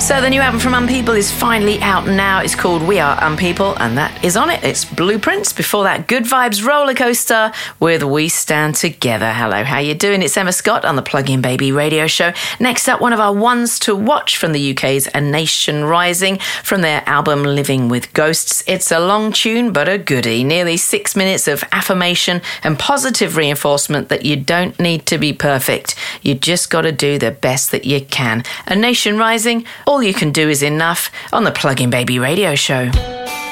So the new album from Unpeople is finally out now. It's called We Are Unpeople, and that is on it. It's Blueprints. Before that, Good Vibes Roller Coaster with We Stand Together. Hello, how you doing? It's Emma Scott on the Plug-in Baby radio show. Next up, one of our ones to watch from the UK's A Nation Rising from their album Living with Ghosts. It's a long tune, but a goodie. Nearly 6 minutes of affirmation and positive reinforcement that you don't need to be perfect. You just got to do the best that you can. A Nation Rising, all you can do is enough on the Plug-in Baby radio show.